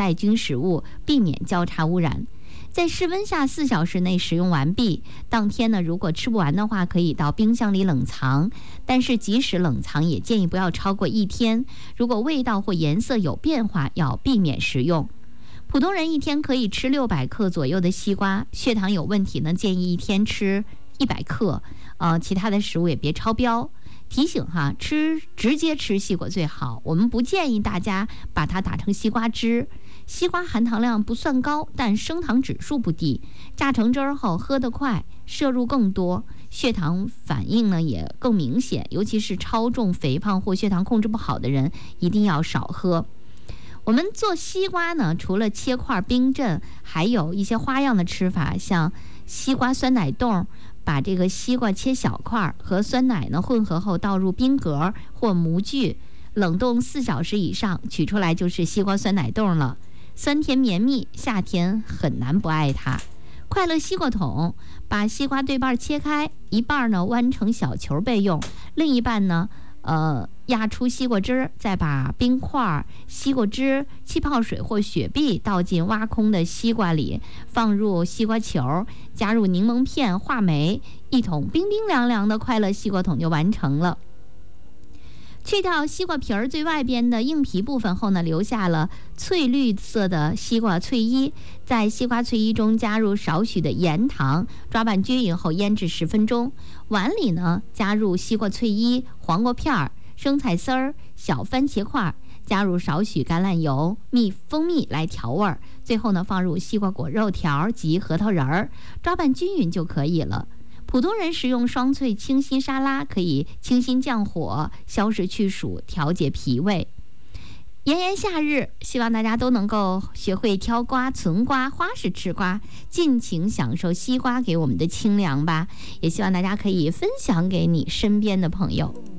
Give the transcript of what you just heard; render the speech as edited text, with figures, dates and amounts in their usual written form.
带菌食物，避免交叉污染。在室温下4小时内食用完毕，当天呢，如果吃不完的话，可以到冰箱里冷藏。但是即使冷藏，也建议不要超过1天。如果味道或颜色有变化，要避免食用。普通人一天可以吃600克左右的西瓜，血糖有问题呢，建议一天吃100克。其他的食物也别超标。提醒哈，直接吃西瓜最好。我们不建议大家把它打成西瓜汁。西瓜含糖量不算高，但升糖指数不低。榨成汁儿后喝得快，摄入更多，血糖反应呢也更明显。尤其是超重、肥胖或血糖控制不好的人，一定要少喝。我们做西瓜呢，除了切块冰镇，还有一些花样的吃法，像西瓜酸奶冻。把这个西瓜切小块和酸奶呢混合后倒入冰格或模具，冷冻4小时以上，取出来就是西瓜酸奶冻了。酸甜绵密，夏天很难不爱它。快乐西瓜桶，把西瓜对半切开，一半呢弯成小球备用，另一半呢压出西瓜汁，再把冰块、西瓜汁、气泡水或雪碧倒进挖空的西瓜里，放入西瓜球，加入柠檬片、话梅，一桶冰冰凉凉的快乐西瓜桶就完成了。去掉西瓜皮儿最外边的硬皮部分后呢，留下了翠绿色的西瓜脆衣，在西瓜脆衣中加入少许的盐糖，抓拌均匀后腌制10分钟。碗里呢加入西瓜脆衣、黄瓜片、生菜丝儿、小番茄块，加入少许橄榄油、蜂蜜来调味儿。最后呢放入西瓜果肉条及核桃仁儿，抓拌均匀就可以了。普通人食用双脆清新沙拉，可以清新降火、消食去暑、调节脾胃。炎炎夏日，希望大家都能够学会挑瓜、存瓜、花式吃瓜，尽情享受西瓜给我们的清凉吧。也希望大家可以分享给你身边的朋友。